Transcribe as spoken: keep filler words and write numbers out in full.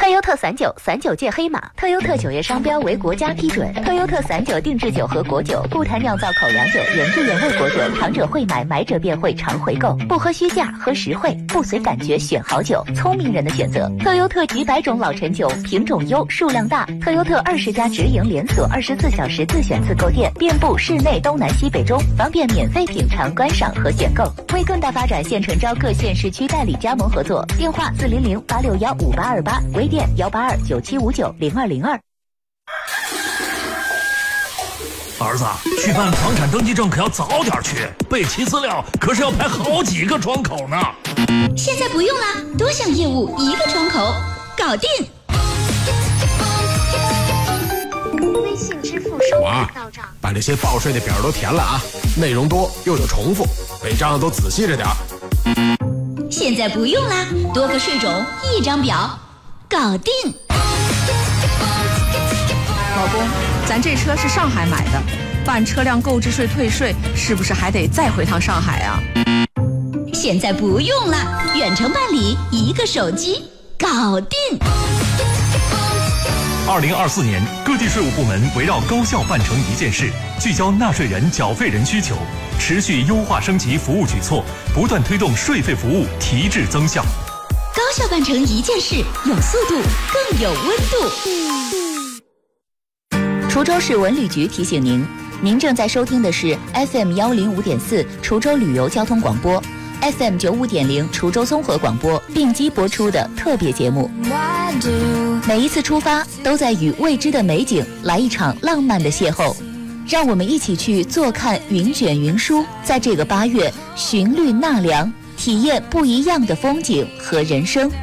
特优特散酒，散酒界黑马。特优特酒业商标为国家批准。特优特散酒定制酒和果酒，不谈酿造口粮酒，原汁原味果酒，尝者会买，买者便会常回购。不喝虚价，喝实惠，不随感觉选好酒，聪明人的选择。特优特几百种老陈酒，品种优，数量大。特优特二十家直营连锁，二十四小时自选自购店，遍布市内东南西北中，方便免费品尝、观赏和选购。为更大发展，现诚招各县市区代理加盟合作，电话四零零八六幺五八二八，微店幺八二九七五九零二零二。 儿子，去办房产登记证可要早点去，备齐资料可是要排好几个窗口呢。 现在不用了，多项业务一个窗口，搞定。 微信支付收款到账， 把这些报税的表都填了啊，内容多又有重复，违章都仔细着点。 现在不用啦，多个税种一张表，搞定。 老公，咱这车是上海买的，办车辆购置税退税是不是还得再回趟上海啊？ 现在不用了，远程办理，一个手机搞定。 二零二四年，各地税务部门围绕高效办成一件事，聚焦纳税人、缴费人需求，持续优化升级服务举措，不断推动税费服务提质增效。 高效办成一件事，有速度，更有温度。 滁州市文旅局提醒您，您正在收听的是 F M 幺零五点四滁州旅游交通广播 ，F M 九五点零滁州综合广播并机播出的特别节目。每一次出发，都在与未知的美景来一场浪漫的邂逅。让我们一起去坐看云卷云舒，在这个八月寻绿纳凉，体验不一样的风景和人生。